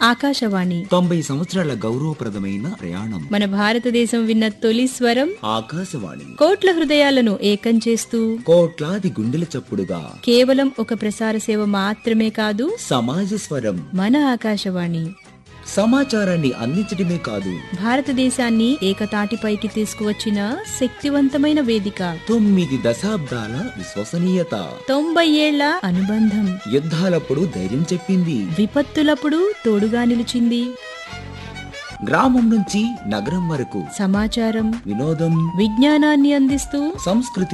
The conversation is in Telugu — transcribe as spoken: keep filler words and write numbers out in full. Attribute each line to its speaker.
Speaker 1: ఆకాశవాణి
Speaker 2: తొంభై సంవత్సరాల గౌరవప్రదమైన ప్రయాణం.
Speaker 1: మన భారతదేశం విన్న తొలి స్వరం
Speaker 2: ఆకాశవాణి.
Speaker 1: కోట్ల హృదయాలను ఏకం చేస్తూ
Speaker 2: కోట్లాది గుండెల చప్పుడుగా
Speaker 1: కేవలం ఒక ప్రసార సేవ మాత్రమే కాదు,
Speaker 2: సమాజ స్వరం.
Speaker 1: మన ఆకాశవాణి
Speaker 2: సమాచారాన్ని అందించడమే కాదు,
Speaker 1: భారతదేశాన్ని ఏకతాటిపైకి తీసుకువచ్చిన శక్తివంతమైన వేదిక.
Speaker 2: తొమ్మిది దశాబ్దాల విశ్వసనీయత,
Speaker 1: తొంభై ఏళ్ల అనుబంధం,
Speaker 2: యుద్ధాలప్పుడు ధైర్యం చెప్పింది,
Speaker 1: విపత్తులప్పుడు తోడుగా నిలిచింది.
Speaker 2: గ్రామం నుంచి నగరం వరకు
Speaker 1: సమాచారం,
Speaker 2: వినోదం,
Speaker 1: విజ్ఞానాన్ని అందిస్తూ
Speaker 2: సంస్కృతి